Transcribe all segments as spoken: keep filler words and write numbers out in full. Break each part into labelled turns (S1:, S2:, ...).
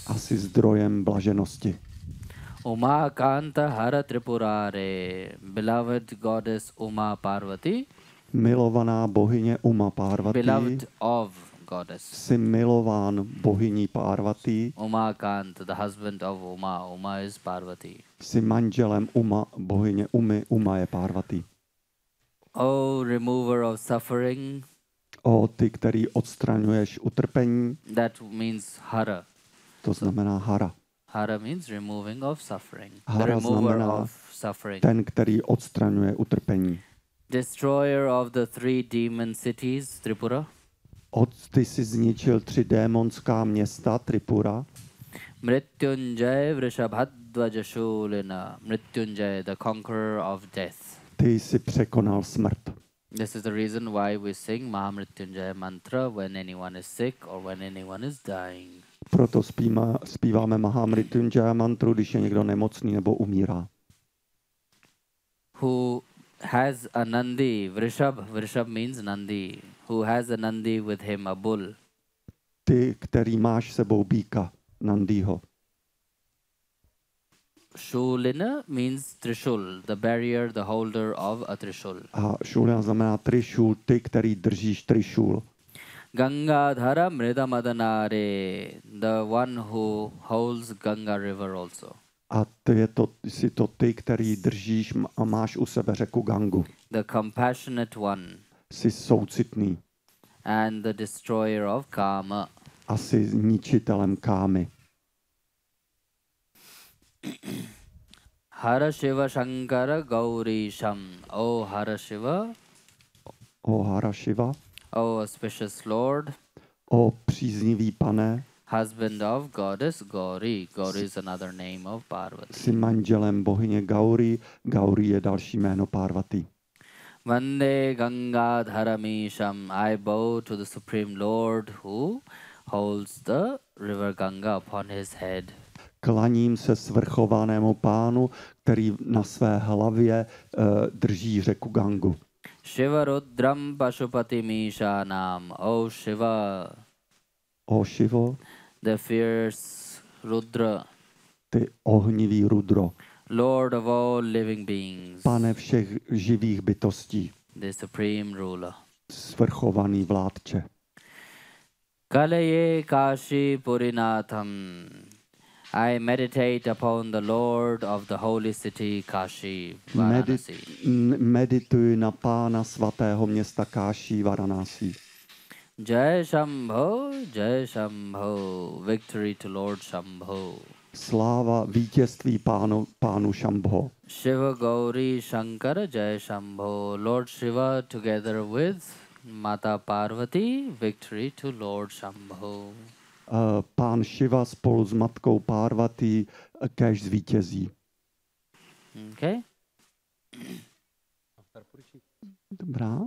S1: a jsi zdrojem blaženosti.
S2: Uma Kanta Hara Tripurare, beloved goddess Uma Parvati,
S1: Milovaná bohyně Uma Parvati,
S2: beloved of goddess.
S1: jsi milován bohyní Parvati,
S2: Uma Kant, the husband of Uma. Uma is Parvati.
S1: jsi manželem Uma, bohyně Umy, Uma je Parvati.
S2: O remover of suffering,
S1: O ty, který odstraňuješ utrpení,
S2: that means Hara.
S1: to znamená Hara.
S2: Hara means removing of suffering. The
S1: Hara
S2: remover
S1: znamená
S2: of suffering.
S1: ten, který odstraňuje utrpení.
S2: Destroyer of the three demon cities, Tripura.
S1: Od, ty jsi zničil tři démonská města Tripura.
S2: Mrityunjay Vrishabhadvajashulina. Mrityunjay, the conqueror of death.
S1: Ty jsi překonal smrt.
S2: This is the reason why we sing Mahamrityunjaya mantra when anyone is sick or when anyone is dying.
S1: Proto zpíma, zpíváme Mahamrityunjaya mantru, když je někdo nemocný nebo umírá.
S2: Who has a Nandi, Vrishab, Vrishab means Nandi, who has a Nandi with him, a bull.
S1: Ty, který máš sebou býka, Nandího.
S2: Shulina means Trishul, the barrier, the holder of a Trishul.
S1: A šulina znamená trišul, ty, který držíš trišul.
S2: Gangadhara Mridamadhanare, the one who holds Ganga river also.
S1: A ty je to, jsi to ty, který držíš a máš u sebe řeku Gangu.
S2: The compassionate one.
S1: Jsi soucitný.
S2: And the destroyer of Kama.
S1: A jsi ničitelem kámy.
S2: Hara Shiva Shankara Gauri Sham. O Hara Shiva.
S1: O Hara Shiva.
S2: O auspicious Lord.
S1: O příznivý pane.
S2: Husband of goddess Gauri. Gauri is another name of Parvati.
S1: Jsi manželem bohyně Gauri. Gauri je další jméno Parvati.
S2: Vande Gangadharamisham. I bow to the Supreme Lord who holds the river Ganga upon his head.
S1: Klaním se svrchovanému pánu, který na své hlavě uh, drží řeku Gangu.
S2: Shiva Rudram Pashupati Mishanam. O Shiva.
S1: O Šivo,
S2: The fierce Rudra.
S1: ty ohnivý Rudro.
S2: Lord of all living beings.
S1: Pane všech živých bytostí.
S2: The supreme ruler.
S1: Svrchovaný vládče.
S2: Kalaye Kashi Purinatham. I meditate upon the Lord of the holy city Kashi, Varanasi.
S1: Medi- medituji na pána svatého města Káší, Varanasi.
S2: Jai Shambho, Jai Shambho, victory to Lord Shambho.
S1: Sláva vítězství pánu, pánu Šambho.
S2: Shiva Gauri Shankara Jai Shambho, Lord Shiva together with Mata Parvati, victory to Lord Shambho.
S1: Uh, pán Šiva spolu s matkou Parvati kéž zvítězí.
S2: Okay.
S1: Dobrá.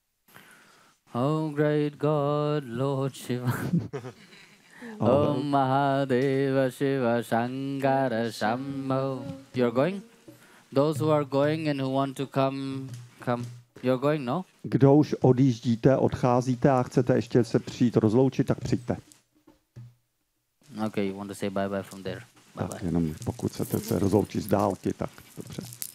S2: Oh great God, Lord Shiva. Om Mahadeva Shiva Shankara Shambho. You're going? Those who are going and who want to come, come. You're going, no?
S1: Kdo už odjíždíte, odcházíte a chcete ještě se přijít rozloučit, tak přijďte.
S2: Okay, you want to say bye-bye from there.
S1: Tak
S2: Bye-bye.
S1: jenom pokud chcete se rozloučit z dálky, tak dobře.